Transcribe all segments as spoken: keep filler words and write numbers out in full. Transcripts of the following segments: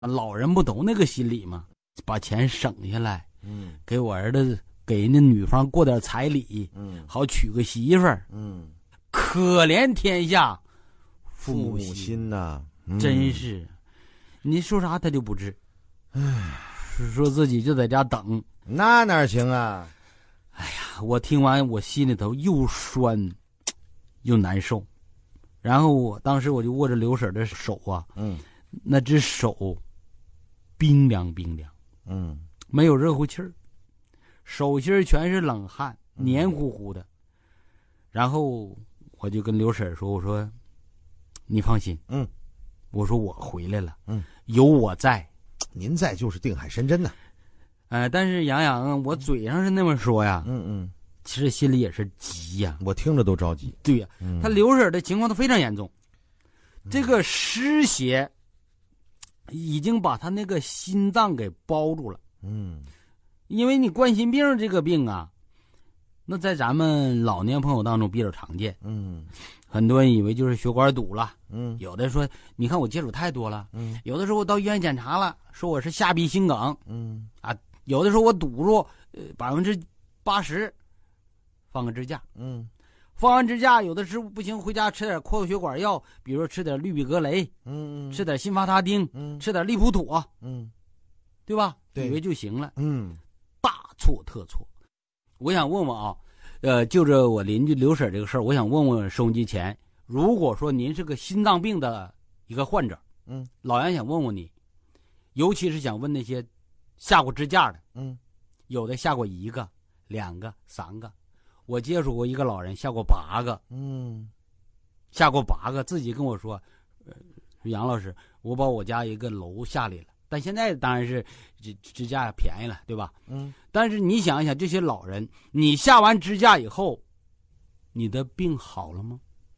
老人不都那个心理吗？把钱省下来， 嗯， 给我儿子给人家女方过点彩礼， 嗯， 好娶个媳妇儿， 嗯， 可怜天下父母父母心， 心呐、嗯， 真是，你说啥他就不治，唉，说自己就在家等， 那哪行啊？ 哎呀，我听完我心里头又酸又难受，然后我当时我就握着刘婶的手啊， 嗯， 那只手冰凉冰凉， 嗯， 没有热乎气儿，手心全是冷汗，黏糊糊的。然后我就跟刘婶说：“我说，你放心， 嗯， 我说我回来了， 嗯， 有我在， 您在就是定海神针呐。 呃，但是杨洋，我嘴上是那么说呀， 嗯嗯， 其实心里也是急呀。 我听着都着急。 对呀， 嗯、 他刘婶的情况都非常严重，这个湿邪已经把他那个心脏给包住了。 嗯， 因为你冠心病这个病啊，那在咱们老年朋友当中比较常见。 嗯， 很多人以为就是血管堵了， 嗯， 有的说你看我接触太多了， 嗯， 有的时候我到医院检查了，说我是下壁心梗， 嗯啊，有的时候我堵住呃百分之八十，放个支架， 嗯， 放完支架，有的时候不行，回家吃点扩血管药，比如说吃点氯吡格雷， 嗯， 吃点辛伐他汀， 嗯， 吃点利普妥， 嗯， 对吧？ 对， 以为就行了， 嗯， 大错特错。我想问问啊，呃，就着我邻居刘婶这个事儿，我想问问收音机前，如果说您是个心脏病的一个患者， 嗯， 老杨想问问你，尤其是想问那些下过支架的， 嗯， 有的下过一个、两个、三个，我接触过一个老人下过八个， 嗯， 下过八个，自己跟我说，呃，杨老师，我把我家一个楼下来了。但现在当然是支支架便宜了，对吧？ 嗯， 但是你想一想，这些老人，你下完支架以后，你的病好了吗？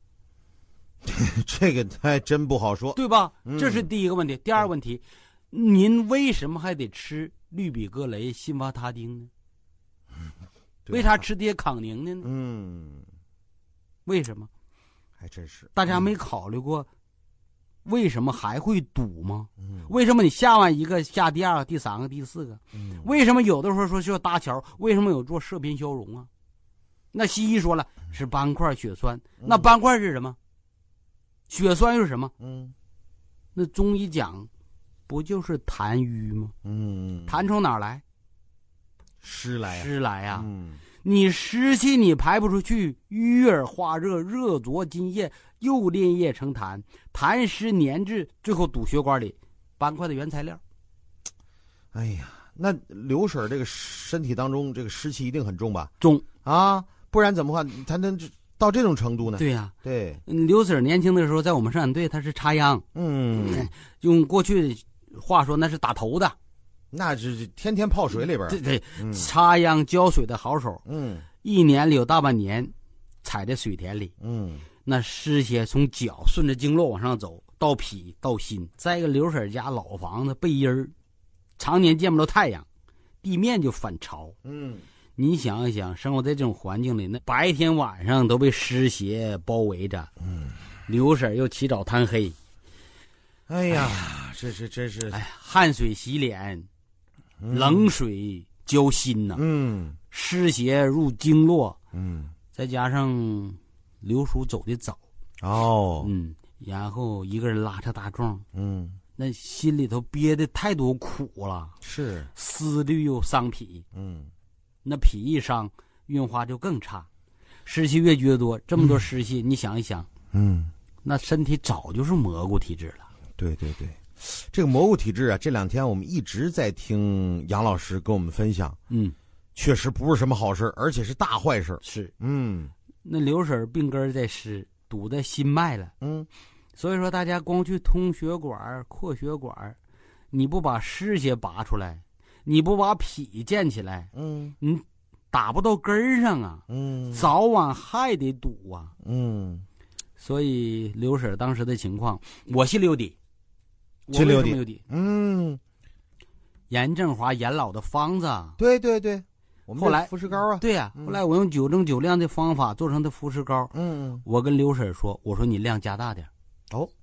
这个还真不好说， 对吧？ 嗯、 这是第一个问题。第二个问题，您为什么还得吃氯吡格雷、辛伐他汀呢？ 嗯、 为啥吃这些康宁的呢？ 嗯， 为什么？ 还真是， 大家没考虑过。为什么还会堵吗？ 嗯、 为什么你下完一个下第二个、第三个、第四个？ 嗯、 为什么有的时候说需要搭桥？为什么有做射频消融啊？那西医说了是斑块血栓， 嗯、 那斑块是什么？血栓是什么？ 嗯， 那中医讲不就是痰瘀吗？ 嗯， 痰从哪儿来？ 湿来、啊， 湿来啊！ 嗯， 你湿气你排不出去，瘀而化热，热灼津液，又淋液成痰，痰湿粘滞，最后堵血管里，斑块的原材料。 哎呀，那刘婶这个身体当中这个湿气一定很重吧？ 重啊，不然怎么话她能到这种程度呢？ 对呀、啊， 对。 刘婶年轻的时候在我们生产队，她是插秧， 嗯， 用过去话说那是打头的。 那是天天泡水里边， 对对， 嗯、 插秧浇水的好手， 嗯， 一年里有大半年踩在水田里， 嗯， 那湿邪从脚顺着经络往上走，到脾到心。在一个刘婶家老房子背阴儿，常年见不到太阳，地面就反潮， 嗯， 你想一想，生活在这种环境里，那白天晚上都被湿邪包围着， 嗯， 刘婶又起早贪黑， 哎呀，这是真是， 哎，汗水洗脸。冷水浇心呐、啊， 嗯， 湿邪入经络， 嗯， 再加上刘叔走的早， 哦， 嗯，然后一个人拉扯大壮， 嗯， 那心里头憋的太多苦了， 是思虑又伤脾， 嗯， 那脾一伤，运化就更差，湿气越越多，这么多湿气，嗯、你想一想， 嗯， 那身体早就是蘑菇体质了。 对对对。这个蘑菇体质啊，这两天我们一直在听杨老师跟我们分享， 嗯， 确实不是什么好事，而且是大坏事。 是， 嗯， 那刘婶病根在湿，堵在心脉了， 嗯， 所以说大家光去通血管、扩血管，你不把湿邪拔出来，你不把脾健起来， 嗯， 你打不到根儿上啊， 嗯， 早晚还得堵啊， 嗯， 所以刘婶当时的情况，我心里有底。 心里有底， 有底。 嗯， 严正华、严老的方子， 对对对，我们后来服食膏啊， 对呀、啊嗯， 后来我用九蒸九晾的方法做成的服食膏， 嗯， 我跟刘婶说，我说你量加大点， 哦，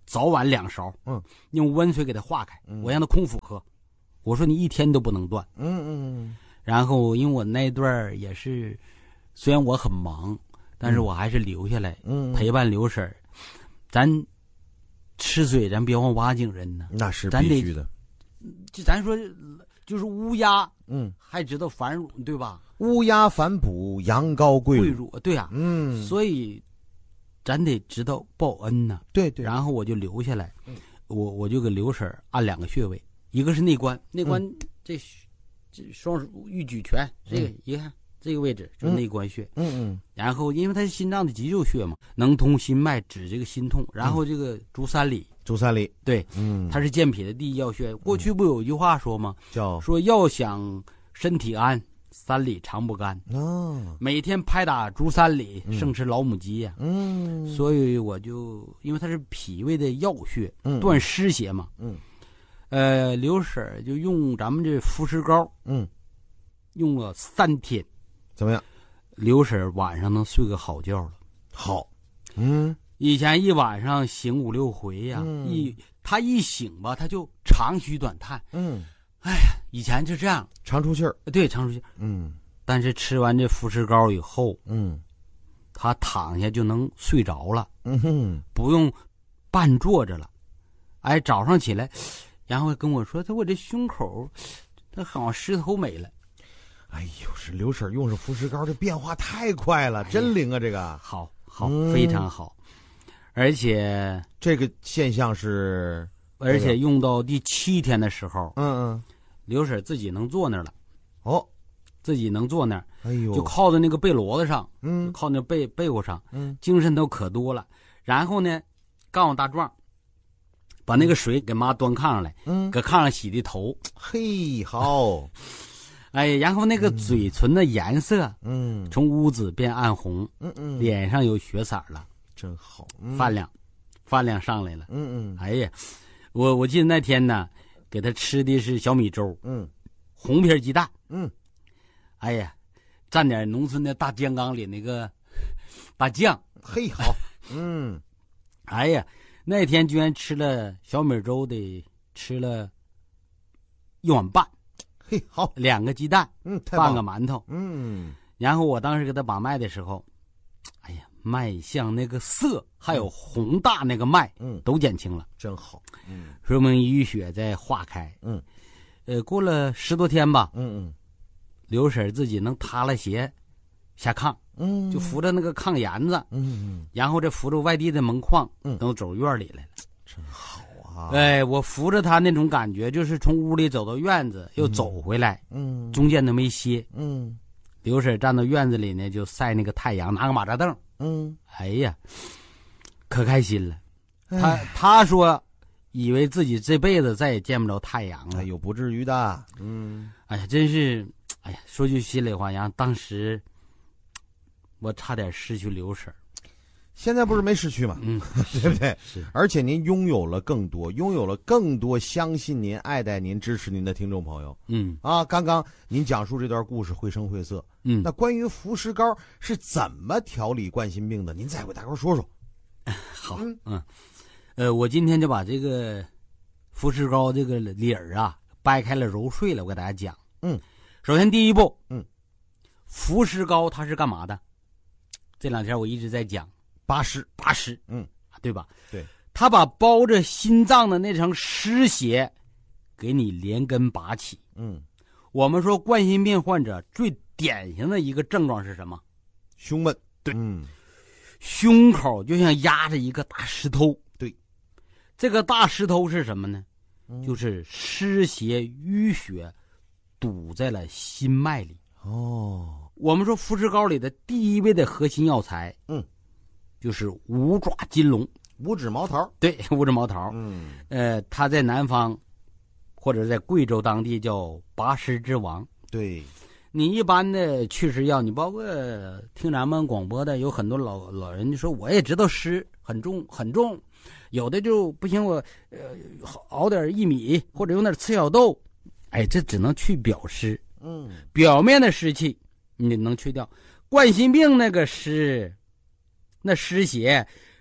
早晚两勺， 嗯， 用温水给它化开， 嗯、 我让它空腹喝。我说你一天都不能断。 嗯嗯。 然后因为我那段也是，虽然我很忙，但是我还是留下来， 嗯， 陪伴刘婶儿。咱吃水，咱别忘挖井人呢。 那是必须的。 就咱说，就是乌鸦， 嗯， 还知道繁乳，对吧？ 乌鸦反哺，羊羔跪跪乳，对啊， 嗯， 所以咱得知道报恩呢。 对对。 然后我就留下来， 嗯、 我我就给刘婶儿按两个穴位，一个是内关，内关、 嗯、 这这双手玉举拳，这个、嗯、一看这个位置就是内关穴。 嗯嗯。 然后因为它是心脏的急救穴嘛，能通心脉，止这个心痛。然后这个足三里。 足三里， 对， 嗯， 它是健脾的第一要穴。过去不有一句话说吗？ 叫说要想身体安，三里常不干。 哦， 每天拍打足三里，嗯、胜吃老母鸡呀、啊。 嗯， 所以我就因为它是脾胃的要穴， 嗯、 断湿邪嘛。 嗯， 呃，刘婶儿就用咱们这浮石膏， 嗯， 用了三天， 怎么样？ 刘婶儿晚上能睡个好觉了。 好，嗯。 以前一晚上醒五六回呀、啊嗯，一他一醒吧，他就长吁短叹。 嗯， 哎呀，以前就这样， 长出气儿。 对，长出气儿。 嗯， 但是吃完这浮石膏以后， 嗯， 他躺下就能睡着了。 嗯哼， 不用半坐着了。哎，早上起来，然后跟我说，他我这胸口，他好像湿透没了。 哎呦，是刘婶用上浮石膏，这变化太快了，哎、真灵啊！这个好好、嗯、非常好。而且这个现象是， 而且用到第七天的时候， 嗯嗯， 刘婶自己能坐那儿了， 哦， 自己能坐那儿， 哎呦， 就靠在那个被箩子上， 嗯， 靠那被被窝上， 嗯， 精神都可多了。然后呢，告诉大壮，把那个水给妈端炕上来， 嗯， 搁炕上洗的头， 嘿，好， 哎，然后那个嘴唇的颜色， 嗯， 从乌紫变暗红， 嗯嗯， 脸上有血色了。 真好，嗯、 饭量，饭量上来了。 嗯嗯， 哎呀，我我记得那天呢，给他吃的是小米粥， 嗯， 红皮鸡蛋， 嗯， 哎呀，蘸点农村的大酱缸里那个大酱， 嘿好，嗯， 哎呀，那天居然吃了小米粥的，吃了一碗半， 嘿好， 两个鸡蛋， 嗯， 半个馒头， 嗯， 然后我当时给他把脉的时候，哎呀。脉象那个色还有宏大那个脉， 嗯， 都减轻了， 真好，嗯， 说明淤血在化开， 嗯， 呃，过了十多天吧， 嗯嗯， 刘婶自己能塌了鞋下炕， 嗯， 就扶着那个炕沿子， 嗯嗯， 然后这扶着外地的门框， 嗯， 都走院里来了， 真好啊！ 哎，我扶着他那种感觉，就是从屋里走到院子又走回来， 嗯， 中间都没歇， 嗯， 刘婶站到院子里呢，就晒那个太阳，拿个马扎凳。 嗯， 哎呀，可开心了。他他说，以为自己这辈子再也见不着太阳了。 哎呦，不至于的。嗯， 哎呀，真是，哎呀，说句心里话，然后当时我差点失去刘婶。 现在不是没失去吗？ 嗯， 对不对？ 是。 而且您拥有了更多，拥有了更多相信您、爱戴您、支持您的听众朋友。 嗯啊，刚刚您讲述这段故事绘声绘色。 嗯， 那关于浮石膏是怎么调理冠心病的？您再给大伙说说。 好，嗯嗯，呃，我今天就把这个浮石膏这个理儿啊掰开了揉碎了，我给大家讲。 嗯， 首先第一步， 嗯， 浮石膏它是干嘛的？这两天我一直在讲。 拔湿， 拔湿， 嗯， 对吧？ 对， 他把包着心脏的那层湿邪给你连根拔起。 嗯， 我们说冠心病患者最典型的一个症状是什么？ 胸闷。 对， 嗯， 胸口就像压着一个大石头。 对， 这个大石头是什么呢？ 嗯、 就是湿邪淤血堵在了心脉里。 哦， 我们说浮石膏里的第一位的核心药材， 嗯。 就是五爪金龙， 五指毛桃。 对，五指毛桃。 嗯， 呃，它在南方或者在贵州当地叫拔湿之王。 对， 你一般的祛湿药，你包括听咱们广播的，有很多老老人就说，我也知道湿很重很重，有的就不行，我呃熬点薏米或者用点赤小豆，哎，这只能去表湿。 嗯， 表面的湿气你能去掉。冠心病那个湿。那湿邪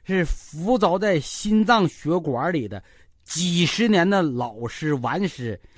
是浮凿在心脏血管里的几十年的老尸顽尸。